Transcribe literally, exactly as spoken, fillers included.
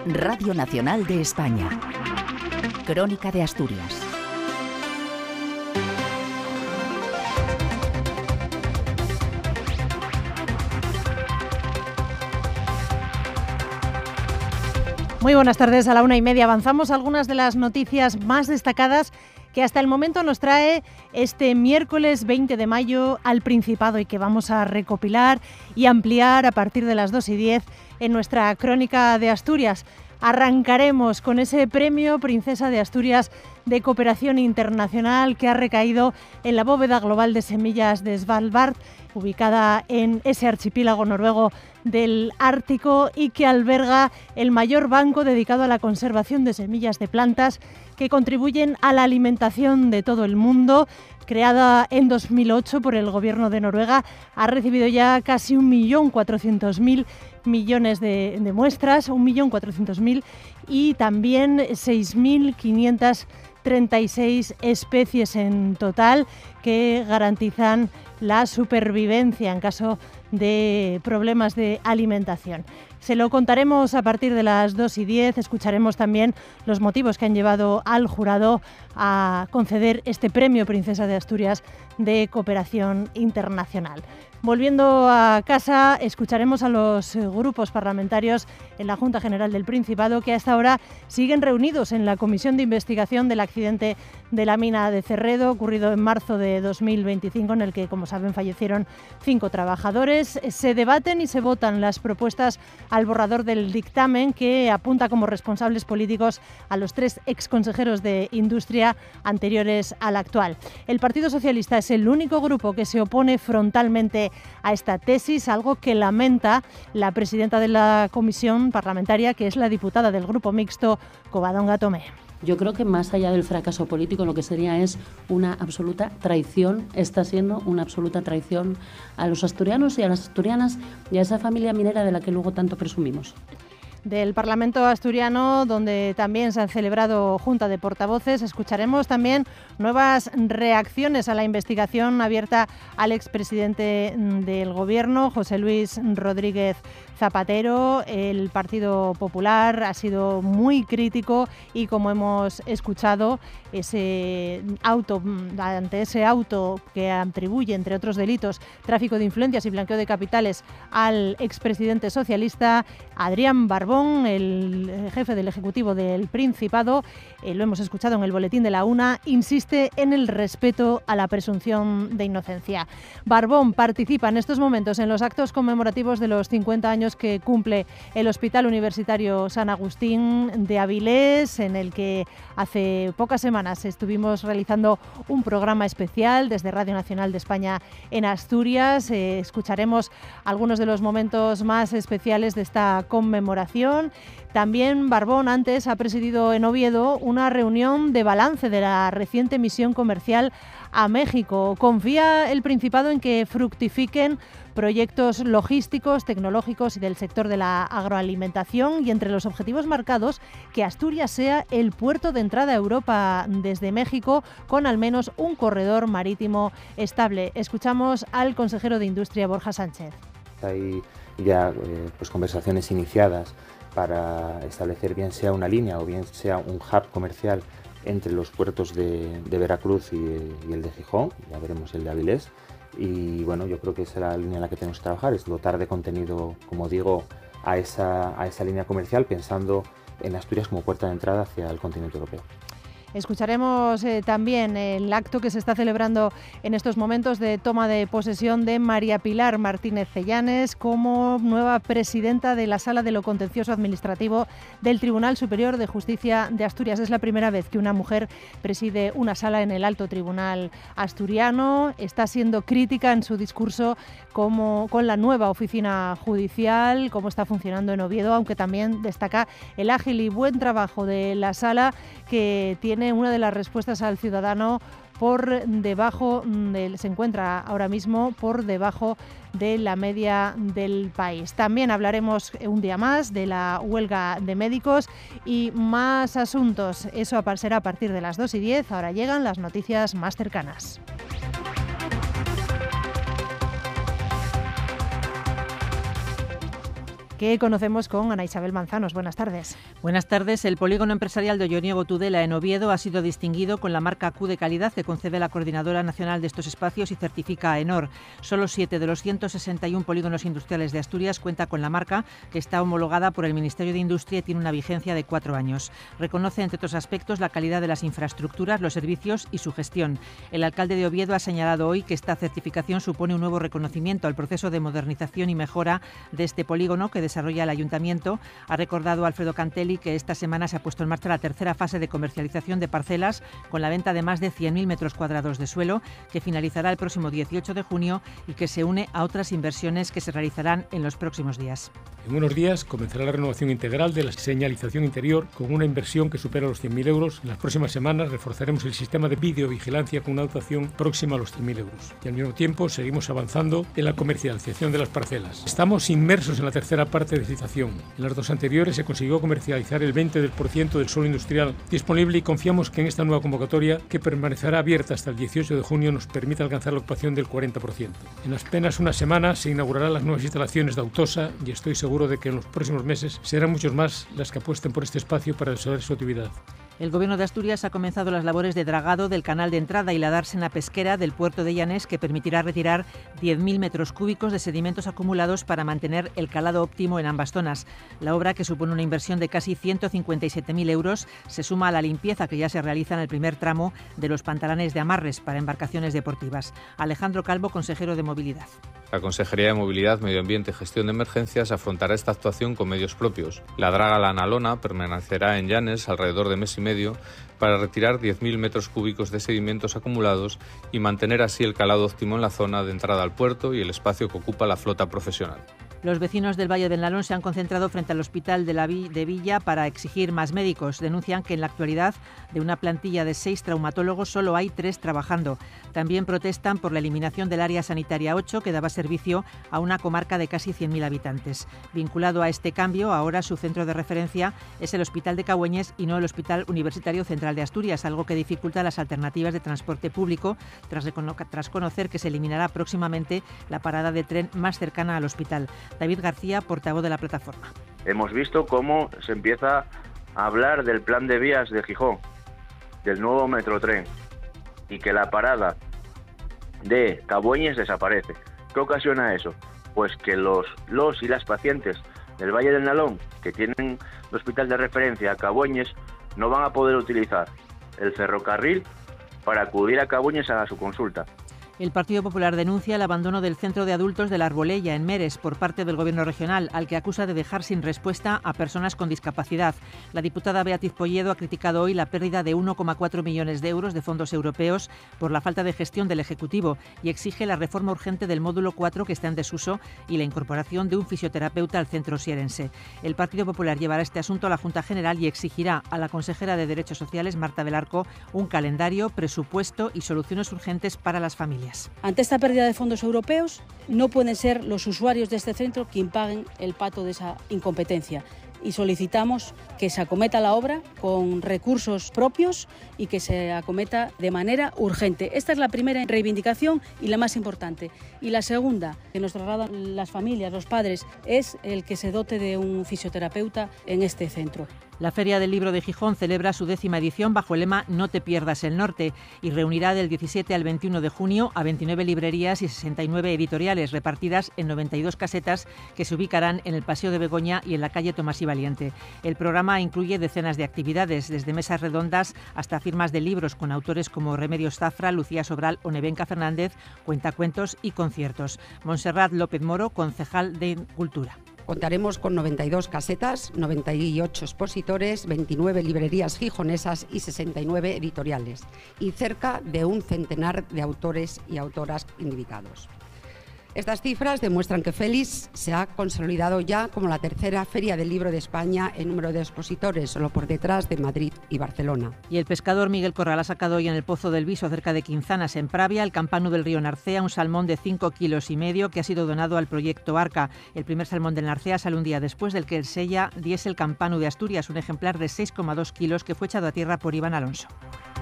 Radio Nacional de España. Crónica de Asturias. Muy buenas tardes, a la una y media avanzamos algunas de las noticias más destacadas que hasta el momento nos trae este miércoles veinte de mayo al Principado y que vamos a recopilar y ampliar a partir de las dos y diez en nuestra Crónica de Asturias. Arrancaremos con ese premio Princesa de Asturias de Cooperación Internacional que ha recaído en la bóveda global de semillas de Svalbard, ubicada en ese archipiélago noruego del Ártico y que alberga el mayor banco dedicado a la conservación de semillas de plantas que contribuyen a la alimentación de todo el mundo. Creada en dos mil ocho por el gobierno de Noruega, ha recibido ya casi un millón cuatrocientos mil millones de, de muestras, un millón cuatrocientos mil y también seis mil quinientas treinta y seis especies en total que garantizan la supervivencia en caso de problemas de alimentación. Se lo contaremos a partir de las dos y diez, escucharemos también los motivos que han llevado al jurado a conceder este premio Princesa de Asturias de Cooperación Internacional. Volviendo a casa, escucharemos a los grupos parlamentarios en la Junta General del Principado que hasta ahora siguen reunidos en la Comisión de Investigación del accidente de la mina de Cerredo, ocurrido en marzo de dos mil veinticinco, en el que, como saben, fallecieron cinco trabajadores. Se debaten y se votan las propuestas al borrador del dictamen que apunta como responsables políticos a los tres exconsejeros de Industria anteriores al actual. El Partido Socialista es el único grupo que se opone frontalmente a esta tesis, algo que lamenta la presidenta de la comisión parlamentaria, que es la diputada del Grupo Mixto, Covadonga Tomé. Yo creo que más allá del fracaso político, lo que sería es una absoluta traición, está siendo una absoluta traición a los asturianos y a las asturianas y a esa familia minera de la que luego tanto presumimos. Del Parlamento asturiano, donde también se han celebrado junta de portavoces, escucharemos también nuevas reacciones a la investigación abierta al expresidente del Gobierno, José Luis Rodríguez Zapatero. El Partido Popular ha sido muy crítico y, como hemos escuchado, ese auto, ante ese auto que atribuye, entre otros delitos, tráfico de influencias y blanqueo de capitales al expresidente socialista Adrián Barbón, el jefe del Ejecutivo del Principado, eh, lo hemos escuchado en el boletín de la una, insiste en el respeto a la presunción de inocencia. Barbón participa en estos momentos en los actos conmemorativos de los cincuenta años que cumple el Hospital Universitario San Agustín de Avilés, en el que hace pocas semanas estuvimos realizando un programa especial desde Radio Nacional de España en Asturias. Eh, escucharemos algunos de los momentos más especiales de esta conmemoración. También Barbón antes ha presidido en Oviedo una reunión de balance de la reciente misión comercial a México. Confía el Principado en que fructifiquen proyectos logísticos, tecnológicos y del sector de la agroalimentación, y entre los objetivos marcados, que Asturias sea el puerto de entrada a Europa desde México con al menos un corredor marítimo estable. Escuchamos al consejero de Industria, Borja Sánchez. Hay ya eh, pues conversaciones iniciadas para establecer bien sea una línea o bien sea un hub comercial entre los puertos de, de Veracruz y, y el de Gijón, ya veremos el de Avilés. Y bueno, yo creo que esa es la línea en la que tenemos que trabajar, es dotar de contenido, como digo, a esa, a esa línea comercial, pensando en Asturias como puerta de entrada hacia el continente europeo. Escucharemos eh, también el acto que se está celebrando en estos momentos de toma de posesión de María Pilar Martínez Cellanes como nueva presidenta de la Sala de lo Contencioso Administrativo del Tribunal Superior de Justicia de Asturias. Es la primera vez que una mujer preside una sala en el Alto Tribunal asturiano. Está siendo crítica en su discurso como, con la nueva oficina judicial, cómo está funcionando en Oviedo, aunque también destaca el ágil y buen trabajo de la sala, que tiene una de las respuestas al ciudadano por debajo del, se encuentra ahora mismo por debajo de la media del país. También hablaremos un día más de la huelga de médicos y más asuntos. Eso será a partir de las dos y diez. Ahora llegan las noticias más cercanas. que conocemos con Ana Isabel Manzanos. Buenas tardes. Buenas tardes. El polígono empresarial de Olloniego Tudela en Oviedo ha sido distinguido con la marca Q de calidad que concede la Coordinadora Nacional de estos espacios y certifica AENOR. Solo siete de los ciento sesenta y uno polígonos industriales de Asturias cuenta con la marca, que está homologada por el Ministerio de Industria y tiene una vigencia de cuatro años. Reconoce, entre otros aspectos, la calidad de las infraestructuras, los servicios y su gestión. El alcalde de Oviedo ha señalado hoy que esta certificación supone un nuevo reconocimiento al proceso de modernización y mejora de este polígono que desarrolla el Ayuntamiento. Ha recordado Alfredo Cantelli que esta semana se ha puesto en marcha la tercera fase de comercialización de parcelas con la venta de más de cien mil metros cuadrados de suelo, que finalizará el próximo dieciocho de junio y que se une a otras inversiones que se realizarán en los próximos días. En unos días comenzará la renovación integral de la señalización interior con una inversión que supera los cien mil euros. En las próximas semanas reforzaremos el sistema de videovigilancia con una dotación próxima a los cien mil euros. Y al mismo tiempo seguimos avanzando en la comercialización de las parcelas. Estamos inmersos en la tercera parte de licitación. En las dos anteriores se consiguió comercializar el veinte por ciento del suelo industrial disponible y confiamos que en esta nueva convocatoria, que permanecerá abierta hasta el dieciocho de junio, nos permita alcanzar la ocupación del cuarenta por ciento. En apenas una semana se inaugurarán las nuevas instalaciones de Autosa y estoy seguro de que en los próximos meses serán muchos más las que apuesten por este espacio para desarrollar su actividad. El Gobierno de Asturias ha comenzado las labores de dragado del canal de entrada y la dársena pesquera del puerto de Llanés, que permitirá retirar diez mil metros cúbicos de sedimentos acumulados para mantener el calado óptimo en ambas zonas. La obra, que supone una inversión de casi ciento cincuenta y siete mil euros, se suma a la limpieza que ya se realiza en el primer tramo de los pantalanes de amarres para embarcaciones deportivas. Alejandro Calvo, consejero de Movilidad. La Consejería de Movilidad, Medio Ambiente y Gestión de Emergencias afrontará esta actuación con medios propios. La draga La Analona permanecerá en Llanes alrededor de mes y medio para retirar diez mil metros cúbicos de sedimentos acumulados y mantener así el calado óptimo en la zona de entrada al puerto y el espacio que ocupa la flota profesional. Los vecinos del Valle del Nalón se han concentrado frente al Hospital de la Vi- de Villa para exigir más médicos. Denuncian que en la actualidad, de una plantilla de seis traumatólogos, solo hay tres trabajando. También protestan por la eliminación del área sanitaria ocho, que daba servicio a una comarca de casi cien mil habitantes. Vinculado a este cambio, ahora su centro de referencia es el Hospital de Cabueñes y no el Hospital Universitario Central de Asturias, algo que dificulta las alternativas de transporte público, tras, recono- tras conocer que se eliminará próximamente la parada de tren más cercana al hospital. David García, portavoz de la plataforma. Hemos visto cómo se empieza a hablar del plan de vías de Gijón, del nuevo metrotren, y que la parada de Cabueñes desaparece. ¿Qué ocasiona eso? Pues que los, los y las pacientes del Valle del Nalón, que tienen el hospital de referencia a Cabueñes, no van a poder utilizar el ferrocarril para acudir a Cabueñes a su consulta. El Partido Popular denuncia el abandono del centro de adultos de la Arbolella, en Meres, por parte del Gobierno regional, al que acusa de dejar sin respuesta a personas con discapacidad. La diputada Beatriz Polledo ha criticado hoy la pérdida de uno coma cuatro millones de euros de fondos europeos por la falta de gestión del Ejecutivo y exige la reforma urgente del módulo cuatro, que está en desuso, y la incorporación de un fisioterapeuta al centro sierense. El Partido Popular llevará este asunto a la Junta General y exigirá a la consejera de Derechos Sociales, Marta del Arco, un calendario, presupuesto y soluciones urgentes para las familias. Ante esta pérdida de fondos europeos, no pueden ser los usuarios de este centro quien paguen el pato de esa incompetencia. Y solicitamos que se acometa la obra con recursos propios y que se acometa de manera urgente. Esta es la primera reivindicación y la más importante. Y la segunda, que nos trasladan las familias, los padres, es el que se dote de un fisioterapeuta en este centro. La Feria del Libro de Gijón celebra su décima edición bajo el lema No te pierdas el norte y reunirá del diecisiete al veintiuno de junio a veintinueve librerías y sesenta y nueve editoriales repartidas en noventa y dos casetas que se ubicarán en el Paseo de Begoña y en la calle Tomás y Valiente. El programa incluye decenas de actividades, desde mesas redondas hasta firmas de libros con autores como Remedios Zafra, Lucía Sobral o Nevenka Fernández, cuentacuentos y conciertos. Montserrat López Moro, concejal de Cultura. Contaremos con noventa y dos casetas, noventa y ocho expositores, veintinueve librerías gijonesas y sesenta y nueve editoriales, y cerca de un centenar de autores y autoras invitados. Estas cifras demuestran que Félix se ha consolidado ya como la tercera Feria del Libro de España en número de expositores, solo por detrás de Madrid y Barcelona. Y el pescador Miguel Corral ha sacado hoy en el Pozo del Viso, cerca de Quinzanas, en Pravia, el campano del río Narcea, un salmón de cinco kilos y medio que ha sido donado al proyecto Arca. El primer salmón del Narcea sale un día después del que el Sella diese el campano de Asturias, un ejemplar de seis coma dos kilos que fue echado a tierra por Iván Alonso.